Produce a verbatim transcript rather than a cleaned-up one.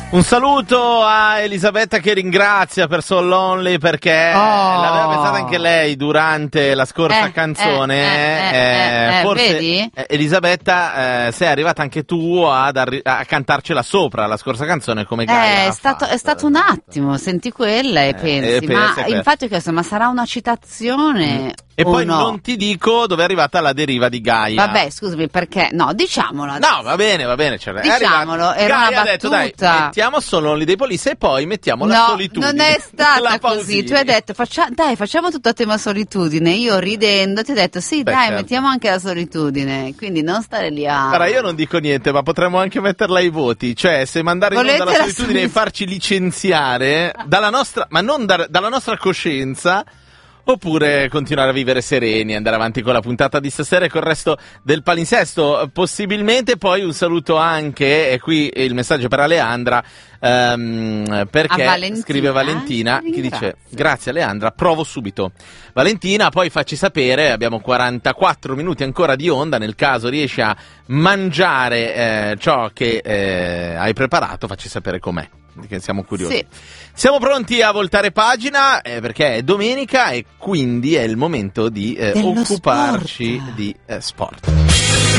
Un saluto a Elisabetta che ringrazia per So Lonely perché Oh. l'aveva pensata anche lei durante la scorsa Eh, canzone. eh, eh, eh, eh, forse vedi? eh, Elisabetta, eh, sei arrivata anche tu ad arri- a cantarcela sopra la scorsa canzone come Gaia Eh, è ha stato, fatto. è stato un attimo, senti quella e Eh, pensi, e pensi ma a quella. infatti ho chiesto, ma sarà una citazione E o poi no? non ti dico dove è arrivata la deriva di Gaia. Vabbè, scusami, perché? No, diciamolo. No, va bene, va bene. Cioè, è Diciamolo, arrivato- era Gaia una ha detto, dai, battuta. mettiamo solo Lonely dei Police e poi mettiamo la No, solitudine. non è stata La così. Pausini. Tu hai detto, faccia- dai, facciamo tutto a tema solitudine. Io ridendo ti ho detto, sì, Beh, dai, certo. mettiamo anche la solitudine. Quindi non stare lì a... Allora, io non dico niente, ma potremmo anche metterla ai voti. Cioè, se mandare in onda Volete la la solitudine e solitudine? farci licenziare dalla nostra, ma non da- dalla nostra coscienza, oppure continuare a vivere sereni, andare avanti con la puntata di stasera e col resto del palinsesto. Possibilmente poi un saluto anche, e qui il messaggio per Aleandra, ehm, perché A Valentina. scrive Valentina, Ti che dice: ringrazio. grazie Aleandra, provo subito. Valentina, poi facci sapere, abbiamo quarantaquattro minuti ancora di onda, nel caso riesci a mangiare eh, ciò che eh, hai preparato, facci sapere com'è, che siamo curiosi. Sì. Siamo pronti a voltare pagina eh, perché è domenica e quindi è il momento di eh, Dello occuparci sport. di eh, sport.